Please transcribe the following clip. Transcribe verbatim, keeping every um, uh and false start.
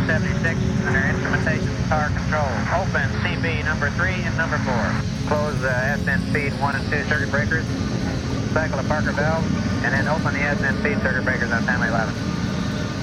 seventy-six under instrumentation car control. Open C B number three and number four. Close uh, S-N speed one and two circuit breakers. Cycle the Parker valve, and then open the S-N speed circuit breakers on family eleven.